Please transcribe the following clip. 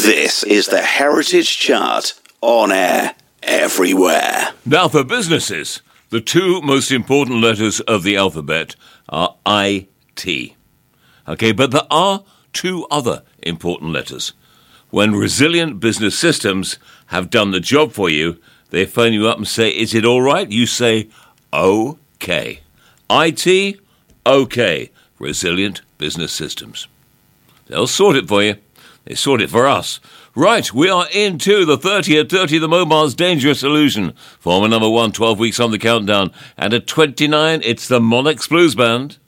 This is the Heritage Chart, on air everywhere. Now for businesses, the two most important letters of the alphabet are IT. Okay, but there are two other important letters. When Resilient Business Systems have done the job for you, they phone you up and say, is it all right? You say, OK. IT, OK. Resilient Business Systems. They'll sort it for you. They sort it for us. Right, we are into the 30 at 30, the Mobile's Dangerous Illusion. Former number 1, 12 weeks on the countdown. And at 29, it's the Monarchs Blues Band.